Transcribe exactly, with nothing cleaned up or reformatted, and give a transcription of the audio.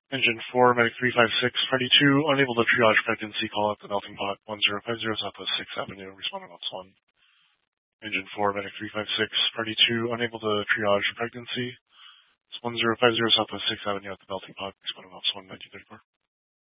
Engine four, Medic three five six, Freddy two, unable to triage pregnancy, call out the melting pot, one zero five zero, Southwest sixth Avenue, responding ops one. Engine four, Medic three five six, Freddy two, unable to triage pregnancy, it's one zero five zero, Southwest sixth Avenue at the melting pot, responding ops one, nineteen thirty-four.